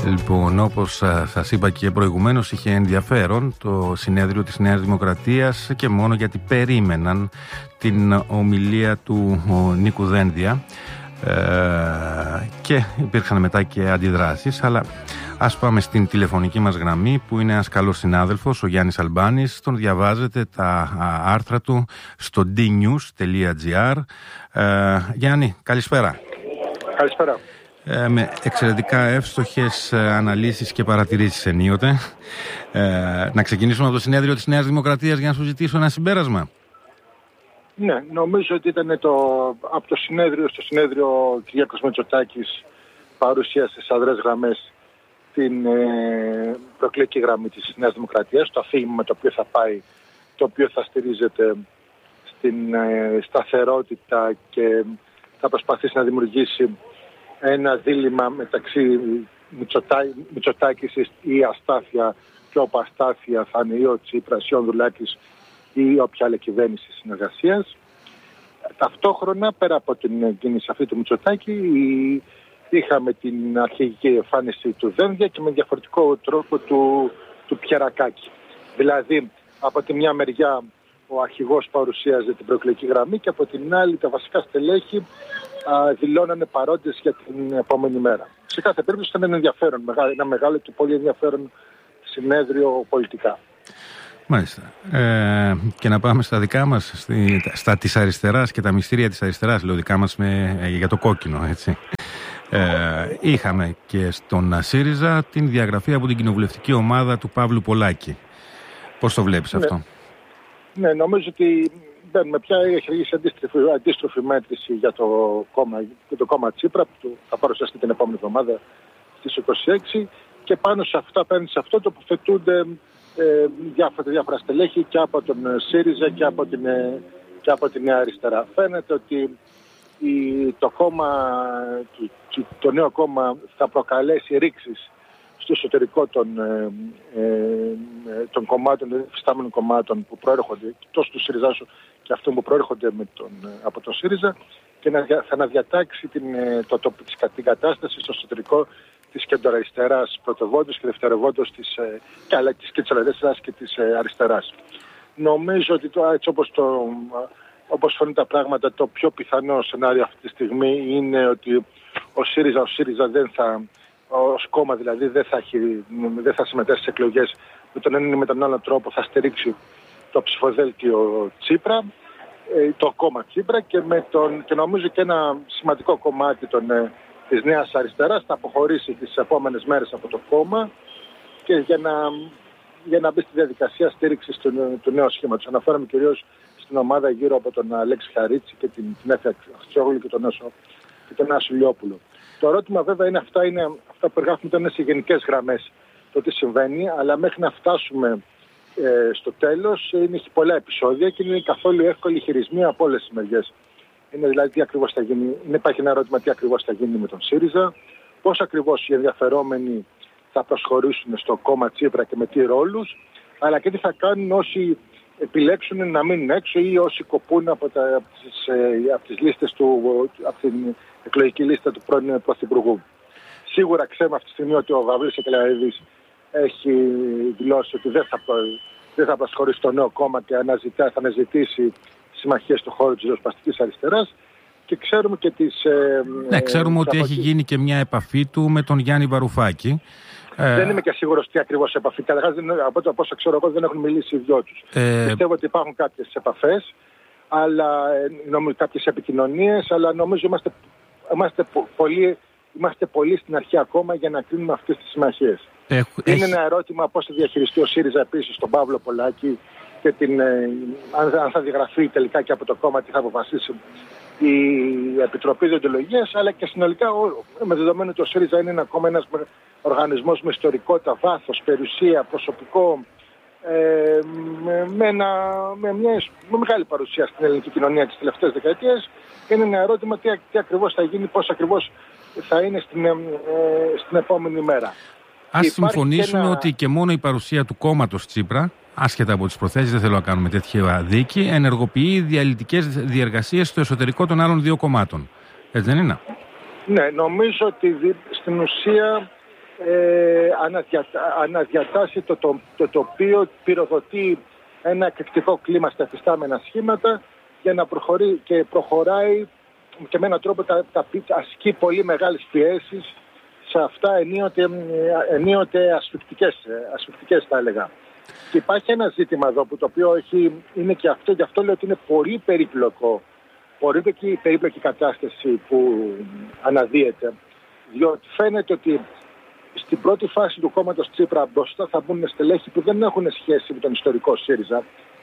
Λοιπόν, όπως σας είπα και προηγουμένως, είχε ενδιαφέρον το συνέδριο της Νέας Δημοκρατίας και μόνο γιατί περίμεναν την ομιλία του Νίκου Δένδια και υπήρξαν μετά και αντιδράσεις, αλλά ας πάμε στην τηλεφωνική μας γραμμή που είναι ένας καλός συνάδελφος, ο Γιάννης Αλμπάνης. Τον διαβάζετε τα άρθρα του στο dnews.gr. Γιάννη, καλησπέρα. Καλησπέρα. Με εξαιρετικά εύστοχες αναλύσεις και παρατηρήσεις ενίοτε. Να ξεκινήσουμε από το συνέδριο της Νέας Δημοκρατίας για να σου ζητήσω ένα συμπέρασμα. Ναι, νομίζω ότι ήταν από το συνέδριο στο συνέδριο ο Κυριάκος Μητσοτάκης παρουσίασε στις αδρές γραμμές την προεκλογική γραμμή της Νέας Δημοκρατίας, το αφήγημα με το οποίο θα πάει, το οποίο θα στηρίζεται στην σταθερότητα και θα προσπαθήσει να δημιουργήσει ένα δίλημμα μεταξύ Μητσοτάκης ή αστάθεια, και όπου αστάθεια θα είναι ή ο Τσίπρας ή ο Ανδρουλάκης ή όποια άλλη κυβέρνηση συνεργασίας. Ταυτόχρονα, πέρα από την κίνηση αυτή του Μητσοτάκη, είχαμε την αρχική εμφάνιση του Δένδια και με διαφορετικό τρόπο του Πιερακάκη. Δηλαδή, από τη μια μεριά ο αρχηγός παρουσίαζε την προεκλογική γραμμή και από την άλλη τα βασικά στελέχη δηλώνανε παρόντες για την επόμενη μέρα. Σε κάθε περίπτωση ήταν ενδιαφέρον, ένα μεγάλο και πολύ ενδιαφέρον συνέδριο πολιτικά. Μάλιστα. Και να πάμε στα δικά μας, στα της αριστεράς και τα μυστήρια της αριστεράς, λέω δικά μας για το κόκκινο, έτσι. Είχαμε και στον ΣΥΡΙΖΑ την διαγραφή από την κοινοβουλευτική ομάδα του Παύλου Πολάκη. Πώς το βλέπεις αυτό? Ναι, νομίζω ότι μπαίνουμε πια, έχει αρχίσει αντίστροφη μέτρηση για το κόμμα Τσίπρα που θα παρουσιαστεί την επόμενη εβδομάδα στις 26 και πάνω σε αυτό τοποθετούνται διάφορα στελέχη και από τον ΣΥΡΙΖΑ και από την Νέα Αριστερά. Φαίνεται ότι το νέο κόμμα θα προκαλέσει ρήξεις στο εσωτερικό των κομμάτων, των υφιστάμενων κομμάτων που προέρχονται τόσο του ΣΥΡΙΖΑ και αυτών που προέρχονται από τον ΣΥΡΙΖΑ και θα αναδιατάξει την κατάσταση στο εσωτερικό της κεντροαριστεράς πρωτοβόντως και δευτερευόντως της αριστεράς και της αριστεράς. Νομίζω ότι έτσι όπως φαίνουν τα πράγματα, το πιο πιθανό σενάριο αυτή τη στιγμή είναι ότι ο ΣΥΡΙΖΑ δεν θα, ως κόμμα δηλαδή, δεν θα συμμετέχει σε εκλογές με τον έναν ή με τον άλλο τρόπο, θα στηρίξει το ψηφοδέλτιο Τσίπρα, το κόμμα Τσίπρα και νομίζω και ένα σημαντικό κομμάτι της Νέας Αριστεράς θα αποχωρήσει τις επόμενες μέρες από το κόμμα και για να μπει στη διαδικασία στήριξης του νέου σχήματος. Αναφέρομαι κυρίως στην ομάδα γύρω από τον Αλέξη Χαρίτση και την Έφη Αξιόγλου και τον Άσο Λιόπουλο. Το ερώτημα βέβαια είναι αυτά που περιγράφουμε τώρα σε γενικές γραμμές το τι συμβαίνει, αλλά μέχρι να φτάσουμε στο τέλος έχει πολλά επεισόδια και είναι καθόλου εύκολη χειρισμοί από όλες τις μεριές. Είναι δηλαδή τι ακριβώς θα γίνει, υπάρχει ένα ερώτημα τι ακριβώς θα γίνει με τον ΣΥΡΙΖΑ, πώς ακριβώς οι ενδιαφερόμενοι θα προσχωρήσουν στο κόμμα Τσίπρα και με τι ρόλους, αλλά και τι θα κάνουν όσοι επιλέξουν να μείνουν έξω ή όσοι κοπούν από τις λίστες από την εκλογική λίστα του πρώην Πρωθυπουργού. Σίγουρα ξέρουμε αυτή τη στιγμή ότι ο Γαβρίλης Εκελαρίδης έχει δηλώσει ότι δεν θα προσχωρήσει στο νέο κόμμα και θα αναζητήσει συμμαχίες στον χώρο της ριζοσπαστικής αριστεράς και ξέρουμε και ξέρουμε ότι έχει γίνει και μια επαφή του με τον Γιάννη Βαρουφάκη. Δεν είμαι και σίγουρος τι ακριβώς επαφή. Καταρχάς, από όσο ξέρω εγώ, δεν έχουν μιλήσει οι δυο τους. Πιστεύω ότι υπάρχουν κάποιες επαφές, κάποιες επικοινωνίες, αλλά νομίζω είμαστε πολύ στην αρχή ακόμα για να κρίνουμε αυτές τις συμμαχίες. Είναι ένα ερώτημα πώς θα διαχειριστεί ο ΣΥΡΙΖΑ επίσης τον Παύλο Πολάκη και αν θα διαγραφεί τελικά και από το κόμμα, τι θα αποφασίσει η Επιτροπή Διοντολογίας, αλλά και συνολικά με δεδομένο ότι ο ΣΥΡΙΖΑ είναι ακόμα ένας οργανισμός με ιστορικότητα, βάθος, περιουσία, προσωπικό, με μεγάλη παρουσία στην ελληνική κοινωνία τις τελευταίες δεκαετίες. Είναι ένα ερώτημα τι ακριβώς θα γίνει, πώς ακριβώς θα είναι στην επόμενη μέρα. Ας συμφωνήσουμε ότι και μόνο η παρουσία του κόμματος Τσίπρα, άσχετα από τις προθέσεις, δεν θέλω να κάνουμε τέτοια δίκη, ενεργοποιεί διαλυτικές διεργασίες στο εσωτερικό των άλλων δύο κομμάτων. Έτσι δεν είναι? Ναι, νομίζω ότι στην ουσία αναδιατάσσει το τοπίο, πυροδοτεί ένα εκρηκτικό κλίμα στα εφιστάμενα σχήματα για να προχωράει και με έναν τρόπο ασκεί πολύ μεγάλες πιέσεις σε αυτά ενίοτε ασφυκτικές θα έλεγα. Και υπάρχει ένα ζήτημα εδώ που το οποίο είναι και αυτό, γι' αυτό λέω ότι είναι πολύ περίπλοκο, περίπλοκη κατάσταση που αναδύεται, διότι φαίνεται ότι στην πρώτη φάση του κόμματος Τσίπρα μπροστά θα μπουν στελέχη που δεν έχουν σχέση με τον ιστορικό ΣΥΡΙΖΑ.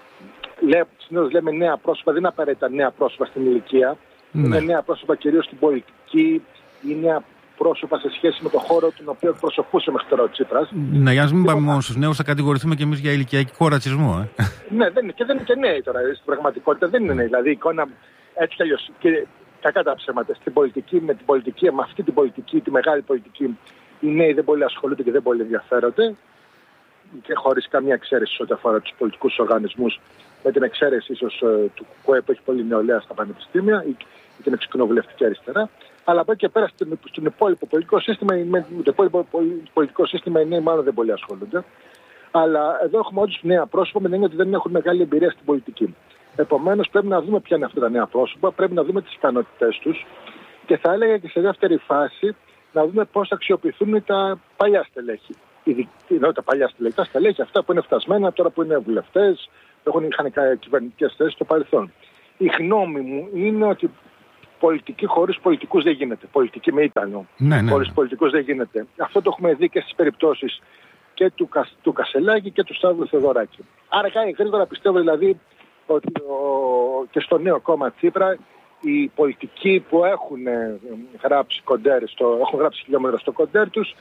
Συνήθως λέμε νέα πρόσωπα, δεν είναι απαραίτητα νέα πρόσωπα στην ηλικία. Ναι. Είναι νέα πρόσωπα κυρίως στην πολιτική ή νέα πρόσωπα σε σχέση με τον χώρο τον οποίο εκπροσωπούσε μέχρι τώρα ο Τσίπρας. Ναι, για να μην πάμε μόνο στους νέους, θα κατηγορηθούμε και εμείς για ηλικιακό ρατσισμό. Ναι, δεν είναι και νέοι τώρα. Στην πραγματικότητα δεν είναι νέοι. Δηλαδή η εικόνα έτσι κι αλλιώς. Και κακά τα ψέματα. Στην πολιτική, με αυτή την πολιτική, τη μεγάλη πολιτική, οι νέοι δεν πολύ ασχολούνται και δεν πολύ ενδιαφέρονται. Και χωρίς καμία εξαίρεση ό,τι αφορά τους πολιτικούς οργανισμούς, με την εξαίρεση ίσως του ΚΚΕ που έχει πολύ νεολαία στα πανεπιστήμια ή την εξοικονοβουλευτική αριστερά. Αλλά από εκεί και πέρα στον υπόλοιπο πολιτικό σύστημα, με το υπόλοιπο πολιτικό σύστημα οι νέοι μάλλον δεν πολύ ασχολούνται. Αλλά εδώ έχουμε όντως νέα πρόσωπα με την έννοια ότι δεν έχουν μεγάλη εμπειρία στην πολιτική. Επομένως πρέπει να δούμε ποια είναι αυτά τα νέα πρόσωπα, πρέπει να δούμε τις ικανότητές τους και θα έλεγα και σε δεύτερη φάση να δούμε πώς θα αξιοποιηθούν τα παλιά στελέχη. Τα παλιά στελέχη, τα στελέχη αυτά που είναι φτασμένα, τώρα που είναι βουλευτές, είχαν κυβερνητικές θέσεις στο παρελθόν. Η γνώμη μου είναι ότι πολιτική χωρίς πολιτικούς δεν γίνεται. Πολιτική με ήτανο. Χωρίς πολιτικούς δεν γίνεται. Αυτό το έχουμε δει και στις περιπτώσεις και του Κασελάκη και του Σταύρου Θεοδωράκη. Άρα γρήγορα πιστεύω δηλαδή ότι και στο νέο κόμμα Τσίπρα οι πολιτικοί που έχουν γράψει χιλιόμετρα στο κοντέρ τους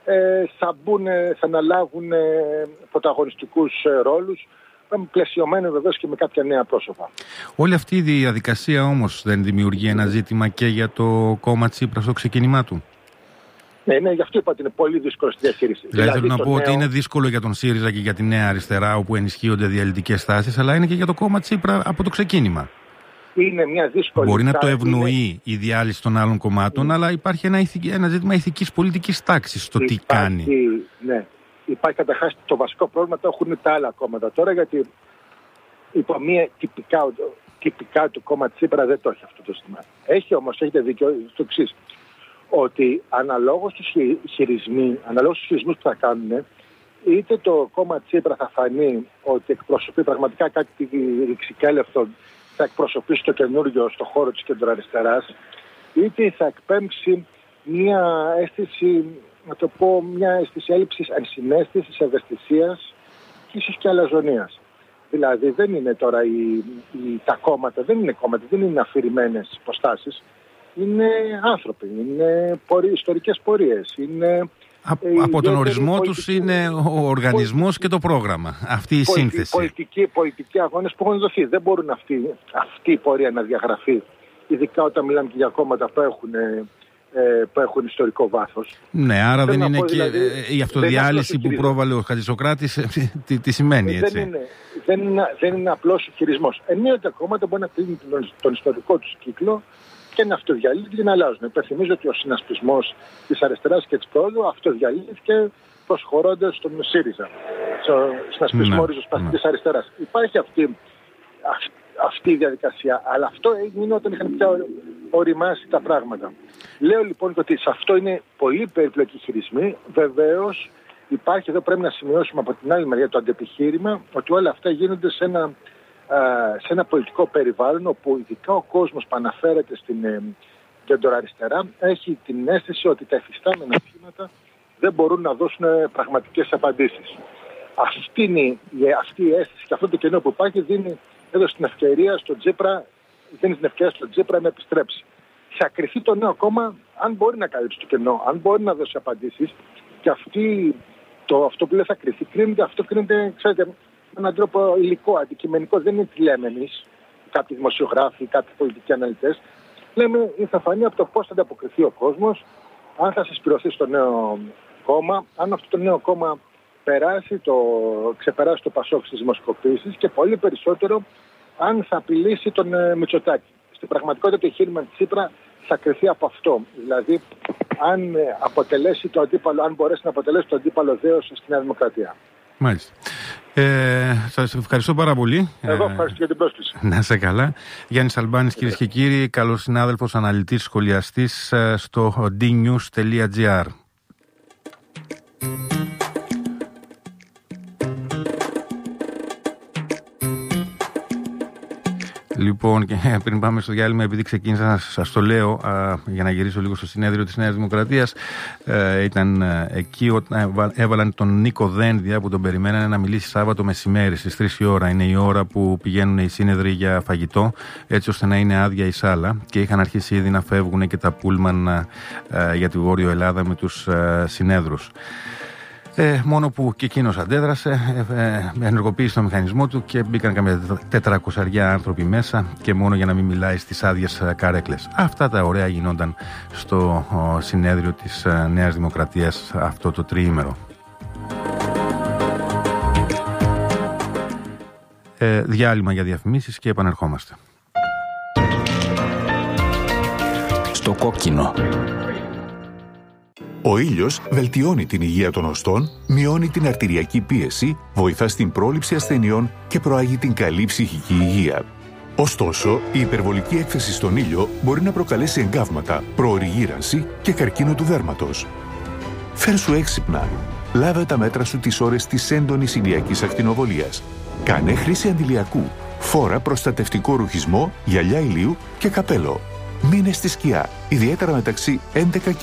θα αναλάβουν πρωταγωνιστικούς ρόλους, πλαισιωμένοι βεβαίως και με κάποια νέα πρόσωπα. Όλη αυτή η διαδικασία όμως δεν δημιουργεί ένα ζήτημα και για το κόμμα Τσίπρα στο ξεκίνημά του? Ναι, γι' αυτό είπα ότι είναι πολύ δύσκολο στη διαχείριση. Δηλαδή θέλω να πω ότι είναι δύσκολο για τον ΣΥΡΙΖΑ και για τη Νέα Αριστερά, όπου ενισχύονται διαλυτικές τάσεις, αλλά είναι και για το κόμμα Τσίπρα από το ξεκίνημα. Είναι μια δύσκολη. Μπορεί να το ευνοεί η διάλυση των άλλων κομμάτων, αλλά υπάρχει ένα ζήτημα ηθικής πολιτικής τάξης στο τι κάνει. Ναι. Υπάρχει καταρχάς το βασικό πρόβλημα, το έχουν τα άλλα κόμματα τώρα, γιατί υπό μία τυπικά το κόμμα Τσίπρα δεν το έχει αυτό το σύστημα. Έχετε δίκιο στο εξής, ότι αναλόγως στους χειρισμούς που θα κάνουν, είτε το κόμμα Τσίπρα θα φανεί ότι εκπροσωπεί πραγματικά κάτι ρηξικέλευτο, θα εκπροσωπήσει το καινούργιο στο χώρο της κεντροαριστεράς, είτε θα εκπέμψει μια αίσθηση, να το πω, μια αίσθηση έλλειψης ενσυναίσθησης, ευαισθησίας και ίσως και αλαζονίας. Δηλαδή δεν είναι τώρα τα κόμματα, δεν είναι αφηρημένες υποστάσεις, είναι άνθρωποι, είναι ιστορικές πορείες, είναι... Από τον ορισμό τους είναι ο οργανισμός και το πρόγραμμα. Αυτή η σύνθεση. Πολιτικοί αγώνες που έχουν δοθεί. Δεν μπορούν αυτή η πορεία να διαγραφεί. Ειδικά όταν μιλάμε και για κόμματα που έχουν ιστορικό βάθος. Ναι, άρα δεν είναι και η αυτοδιάλυση που πρόβαλε ο Χατζησοκράτης. Τι σημαίνει έτσι? Δεν είναι απλός ο χειρισμός. Ενίοτε κόμματα μπορεί να κλείνουν τον ιστορικό τους κύκλο και να αυτοδιαλύεται και να αλλάζουν. Υπενθυμίζω ότι ο συνασπισμός της αριστεράς και της πρόοδου αυτοδιαλύθηκε προσχωρώντας στον ΣΥΡΙΖΑ, στο συνασπισμό ριζοσπαστικής αριστεράς. Υπάρχει αυτή η διαδικασία, αλλά αυτό έγινε όταν είχαν πια οριμάσει τα πράγματα. Λέω λοιπόν ότι σε αυτό είναι πολύ περίπλοκοι χειρισμοί. Βεβαίως υπάρχει εδώ, πρέπει να σημειώσουμε από την άλλη μεριά το αντεπιχείρημα, ότι όλα αυτά γίνονται σε ένα πολιτικό περιβάλλον όπου ειδικά ο κόσμος που αναφέρεται στην κεντροαριστερά έχει την αίσθηση ότι τα εφιστάμενα σχήματα δεν μπορούν να δώσουν πραγματικές απαντήσεις. Αυτή η αίσθηση και αυτό το κενό που υπάρχει δίνει την ευκαιρία στον Τσίπρα να επιστρέψει. Θα κρυφτεί το νέο κόμμα αν μπορεί να καλύψει το κενό, αν μπορεί να δώσει απαντήσεις, και αυτό που λέει θα κρυφτεί, αυτό κρίνεται, ξέρετε, με έναν τρόπο υλικό, αντικειμενικό, δεν είναι τι λέμε εμείς, κάποιοι δημοσιογράφοι, κάποιοι πολιτικοί αναλυτές. Λέμε, θα φανεί από το πώς θα ανταποκριθεί ο κόσμος, αν θα συσπηρωθεί στο νέο κόμμα, αν αυτό το νέο κόμμα ξεπεράσει το Πασόκ στις δημοσκοπήσεις και πολύ περισσότερο αν θα απειλήσει τον Μητσοτάκη. Στην πραγματικότητα το εγχείρημα της Τσίπρα θα κρυφθεί από αυτό. Δηλαδή αν αποτελέσει το αντίπαλο, αν μπορέσει να αποτελέσει το αντίπαλο δέος στη Νέα Δημοκρατία. Μάλιστα. Σας ευχαριστώ πάρα πολύ. Εγώ ευχαριστώ για την πρόσκληση. Να είσαι καλά. Γιάννης Αλμπάνης, κυρίες και κύριοι, καλός συνάδελφος, αναλυτής, σχολιαστής στο dnews.gr. Λοιπόν, και πριν πάμε στο διάλειμμα, επειδή ξεκίνησα να σας το λέω, για να γυρίσω λίγο στο συνέδριο της Νέας Δημοκρατίας, ήταν εκεί όταν έβαλαν τον Νίκο Δένδια που τον περιμένανε να μιλήσει Σάββατο μεσημέρι στις 3 η ώρα. Είναι η ώρα που πηγαίνουν οι σύνεδροι για φαγητό, έτσι ώστε να είναι άδεια η σάλα, και είχαν αρχίσει ήδη να φεύγουν και τα πούλμαν για τη Βόρειο Ελλάδα με τους συνέδρους. Μόνο που και εκείνος αντέδρασε, ενεργοποίησε το μηχανισμό του και μπήκαν καμιά 400 άνθρωποι μέσα, και μόνο για να μην μιλάει στις άδειες καρέκλες. Αυτά τα ωραία γινόταν στο συνέδριο της Νέας Δημοκρατίας αυτό το τριήμερο. Διάλειμμα για διαφημίσεις και επανερχόμαστε. Στο κόκκινο. Ο ήλιος βελτιώνει την υγεία των οστών, μειώνει την αρτηριακή πίεση, βοηθά στην πρόληψη ασθενειών και προάγει την καλή ψυχική υγεία. Ωστόσο, η υπερβολική έκθεση στον ήλιο μπορεί να προκαλέσει εγκάβματα, προωρή γύρανση και καρκίνο του δέρματος. Φέρσου έξυπνα. Λάβε τα μέτρα σου τις ώρες της έντονης ηλιακής ακτινοβολίας. Κάνε χρήση αντιλιακού. Φόρα προστατευτικό ρουχισμό, γυαλιά ηλίου και καπέλο. Μείνε στη σκιά, ιδιαίτερα μεταξύ 11 και